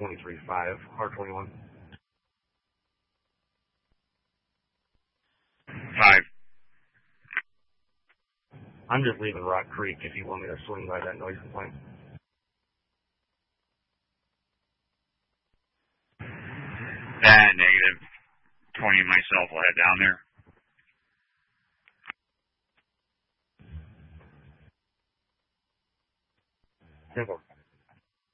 23.5, R21. 5. I'm just leaving Rock Creek if you want me to swing by that noise complaint. Negative. 20 myself will head down there. Simple.